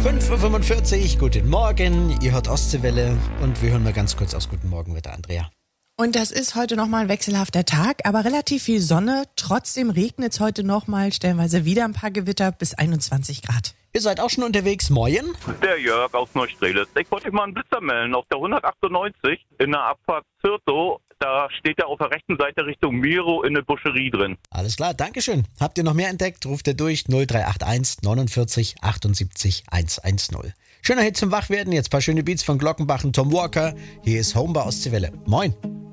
5.45 Uhr, guten Morgen, ihr hört Ostseewelle und wir hören mal ganz kurz aus Guten Morgen mit der Andrea. Und das ist heute nochmal ein wechselhafter Tag, aber relativ viel Sonne. Trotzdem regnet es heute nochmal, stellenweise wieder ein paar Gewitter bis 21 Grad. Ihr seid auch schon unterwegs, moin? Der Jörg aus Neustrelitz. Ich wollte mal einen Blitzer melden auf der 198 in der Abfahrt Zürtow. Da steht er auf der rechten Seite Richtung Miro in der Buscherie drin. Alles klar, Dankeschön. Habt ihr noch mehr entdeckt? Ruft ihr durch 0381 49 78 110. Schöner Hit zum Wachwerden, jetzt ein paar schöne Beats von Glockenbach und Tom Walker. Hier ist Home bei Ostseewelle. Moin!